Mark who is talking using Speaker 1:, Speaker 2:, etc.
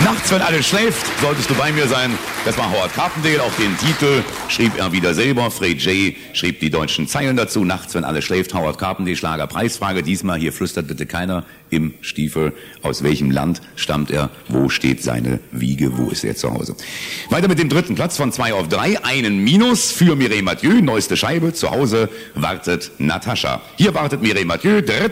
Speaker 1: Nachts, wenn alles schläft, solltest du bei mir sein. Das war Howard Carpendale. Auch den Titel schrieb er wieder selber. Fred J. schrieb die deutschen Zeilen dazu. Nachts, wenn alles schläft, Howard Carpendale, Schlagerpreisfrage. Diesmal, hier flüstert bitte keiner im Stiefel. Aus welchem Land stammt er? Wo steht seine Wiege? Wo ist er zu Hause? Weiter mit dem dritten Platz von 2 auf 3. Einen Minus für Mireille Mathieu. Neueste Scheibe. Zu Hause wartet Natascha. Hier wartet Mireille Mathieu.